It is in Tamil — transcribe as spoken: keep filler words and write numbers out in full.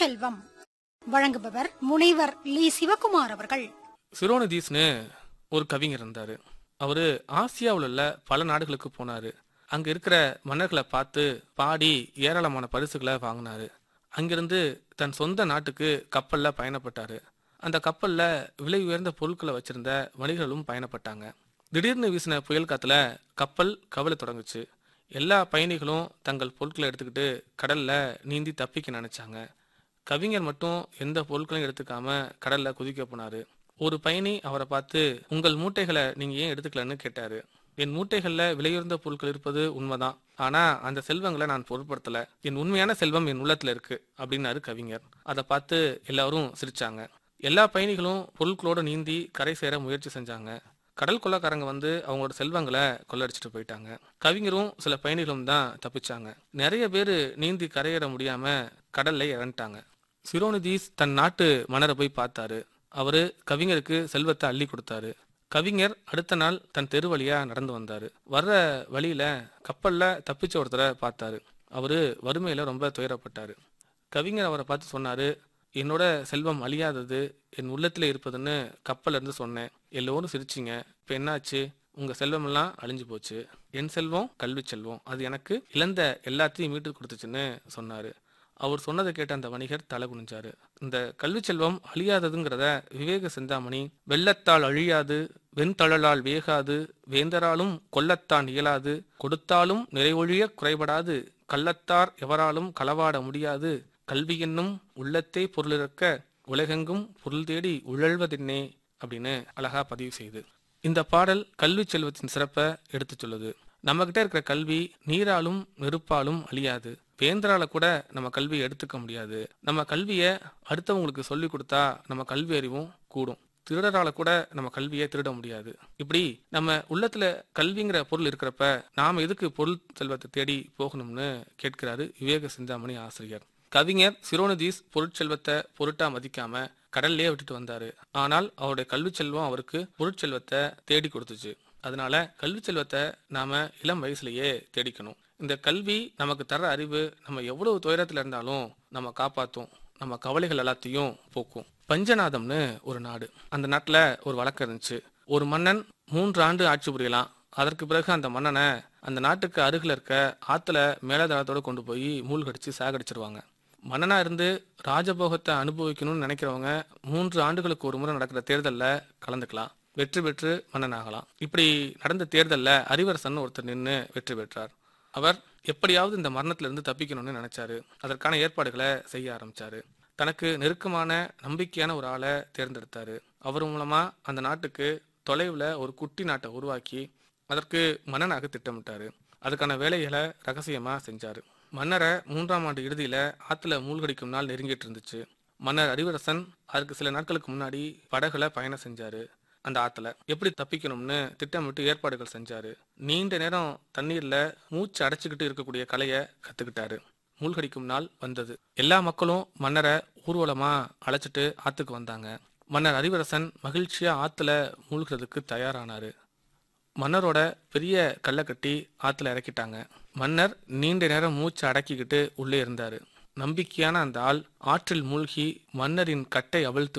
பொருட்செல்வம். வழங்குபவர் முனைவர் லீ சிவகுமார் அவர்கள். சிரோனிதீஸ்னு ஒரு கவிஞர் இருந்தாரு. அவரு ஆசியாவில் உள்ள பல நாடுகளுக்கு போனாரு. அங்க இருக்கிற மன்னர்களை பார்த்து பாடி ஏராளமான பரிசுகளை வாங்கினாரு. அங்கிருந்து தன் சொந்த நாட்டுக்கு கப்பல்ல பயணப்பட்டாரு. அந்த கப்பல்ல விலை உயர்ந்த பொருட்களை வச்சிருந்த வணிகர்களும் பயணப்பட்டாங்க. திடீர்னு வீசின புயல் காத்துல கப்பல் கவலை தொடங்குச்சு. எல்லா பயணிகளும் தங்கள் பொருட்களை எடுத்துக்கிட்டு கடல்ல நீந்தி தப்பிக்க நினைச்சாங்க. கவிஞர் மட்டும் எந்த பொருட்களையும் எடுத்துக்காம கடல்ல குதிக்க போனாரு. ஒரு பயணி அவரை பார்த்து, உங்கள் மூட்டைகளை நீங்க ஏன் எடுத்துக்கலன்னு கேட்டாரு. என் மூட்டைகள்ல விலையுயர்ந்த பொருட்கள் இருப்பது உண்மைதான், ஆனா அந்த செல்வங்களை நான் பொருட்படுத்தல. என் உண்மையான செல்வம் என் உள்ளத்துல இருக்கு அப்படின்னாரு கவிஞர். அதை பார்த்து எல்லாரும் சிரிச்சாங்க. எல்லா பயணிகளும் பொருட்களோட நீந்தி கரை சேர முயற்சி செஞ்சாங்க. கடல் கொள்ளைக்காரங்க வந்து அவங்களோட செல்வங்களை கொள்ளடிச்சிட்டு போயிட்டாங்க. கவிஞரும் சில பயணிகளும் தான் தப்பிச்சாங்க. நிறைய பேரு நீந்தி கரையேற முடியாம கடல்ல இறந்துட்டாங்க. சிரோனிதீஸ் தன் நாட்டு மன்னரை போய் பார்த்தாரு. அவரு கவிஞருக்கு செல்வத்தை அள்ளி கொடுத்தாரு. கவிஞர் அடுத்த நாள் தன் தெரு வழியா நடந்து வந்தாரு. வர்ற வழியில கப்பல்ல தப்பிச்ச ஒருத்தரை பார்த்தாரு. அவரு வறுமையில ரொம்ப துயரப்பட்டாரு. கவிஞர் அவரை பார்த்து சொன்னாரு, என்னோட செல்வம் அழியாதது என் உள்ளத்துல இருப்பதுன்னு கப்பல்ல இருந்து சொன்னேன். எல்லோரும் சிரிச்சிங்க. இப்ப என்னாச்சு? உங்க செல்வம் எல்லாம் அழிஞ்சு போச்சு. என் செல்வம் கல்வி செல்வம், அது எனக்கு இழந்த எல்லாத்தையும் மீட்டு கொடுத்துச்சுன்னு சொன்னாரு. அவர் சொன்னதை கேட்ட அந்த வணிகர் தலை குனிஞ்சாரு. இந்த கல்வி செல்வம் அழியாததுங்கிறத விவேக சிந்தாமணி, வெள்ளத்தால் அழியாது வெண்தழலால் வேகாது வேந்தராலும் கொல்லத்தான் இயலாது கொடுத்தாலும் நிறைவொழிய குறைபடாது கள்ளத்தார் எவராலும் களவாட முடியாது கல்வி என்னும் உள்ளத்தே பொருளிறக்க உலகெங்கும் பொருள் தேடி உழல்வதென்னே அப்படின்னு அழகா பதிவு செய்யுது. இந்த பாடல் கல்வி செல்வத்தின் சிறப்பை எடுத்து சொல்லுது. நம்ம கிட்ட இருக்கிற கல்வி நீராலும் நெருப்பாலும் அழியாது. வேந்தரால கூட நம்ம கல்வியை எடுத்துக்க முடியாது. நம்ம கல்வியை அடுத்தவங்களுக்கு சொல்லி கொடுத்தா நம்ம கல்வி அறிவும் கூடும். திருடரால கூட நம்ம கல்வியை திருட முடியாது. இப்படி நம்ம உள்ளத்துல கல்விங்கிற பொருள் இருக்கிறப்ப நாம எதுக்கு பொருள் செல்வத்தை தேடி போகணும்னு கேட்கிறாரு விவேக சிந்தாமணி ஆசிரியர். கவிஞர் சிரோனிதீஸ் பொருட்செல்வத்தை பொருட்டா மதிக்காம கடல்லே விட்டுட்டு வந்தாரு. ஆனால் அவருடைய கல்வி செல்வம் அவருக்கு பொருட்செல்வத்தை தேடி கொடுத்துச்சு. அதனால கல்வி செல்வத்தை நாம இளம் வயசுலயே தேடிக்கணும். இந்த கல்வி நமக்கு தர அறிவு நம்ம எவ்வளவு துயரத்துல இருந்தாலும் நம்ம காப்பாத்தும், நம்ம கவலைகள் எல்லாத்தையும் போக்கும். பஞ்சநாதம்னு ஒரு நாடு. அந்த நாட்டுல ஒரு வழக்கம் இருந்துச்சு. ஒரு மன்னன் மூன்று ஆண்டு ஆட்சி புரியலாம். அதற்கு பிறகு அந்த மன்னனை அந்த நாட்டுக்கு அருகில் இருக்க ஆத்துல மேலதளத்தோட கொண்டு போய் மூழ்கடிச்சு சாகடிச்சிருவாங்க. மன்னனா இருந்து ராஜபோகத்தை அனுபவிக்கணும்னு நினைக்கிறவங்க மூன்று ஆண்டுகளுக்கு ஒரு முறை நடக்கிற தேர்தல்ல கலந்துக்கலாம், வெற்றி பெற்று மன்னன் ஆகலாம். இப்படி நடந்த தேர்தல்ல அறிவரசன் ஒருத்தர் நின்று வெற்றி பெற்றார். அவர் எப்படியாவது இந்த மரணத்துல இருந்து தப்பிக்கணும்னு நினைச்சாரு. அதற்கான ஏற்பாடுகளை செய்ய ஆரம்பிச்சாரு. தனக்கு நெருக்கமான நம்பிக்கையான ஒரு ஆளை தேர்ந்தெடுத்தாரு. அவர் மூலமா அந்த நாட்டுக்கு தொலைவுல ஒரு குட்டி நாட்டை உருவாக்கி அதற்கு மன்னனாக திட்டமிட்டாரு. அதுக்கான வேலைகளை ரகசியமா செஞ்சாரு. மன்னரை மூன்றாம் ஆண்டு இறுதியில ஆத்துல மூழ்கடிக்கும் நாள் நெருங்கிட்டு இருந்துச்சு. மன்னர் அறிவரசன் அதுக்கு சில நாட்களுக்கு முன்னாடி படகுல பயணம் செஞ்சாரு. அந்த ஆத்துல எப்படி தப்பிக்கணும்னு திட்டமிட்டு ஏற்பாடுகள் செஞ்சாரு. நீண்ட நேரம் தண்ணீர்ல மூச்சு அடைச்சுக்கிட்டு இருக்கக்கூடிய கலைய கத்துக்கிட்டாரு. மூழ்கடிக்கும் நாள் வந்தது. எல்லா மக்களும் மன்னரை ஊர்வலமா அழைச்சிட்டு ஆத்துக்கு வந்தாங்க. மன்னர் அறிவரசன் மகிழ்ச்சியா ஆத்துல மூழ்கிறதுக்கு தயாரானாரு. மன்னரோட பெரிய கல்லை கட்டி ஆத்துல இறக்கிட்டாங்க. மன்னர் நீண்ட நேரம் மூச்சு அடக்கிக்கிட்டு உள்ளே இருந்தாரு. நம்பிக்கையான அந்த ஆள் ஆற்றில் மூழ்கி மன்னரின் கட்டை அவிழ்த்து